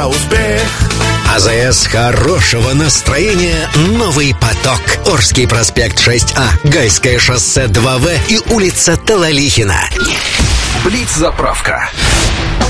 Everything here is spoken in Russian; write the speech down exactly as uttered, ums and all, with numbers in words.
на успех. АЗС хорошего настроения «Новый поток». Орский проспект шесть А, Гайское шоссе два В и улица Талалихина. Блиц-заправка.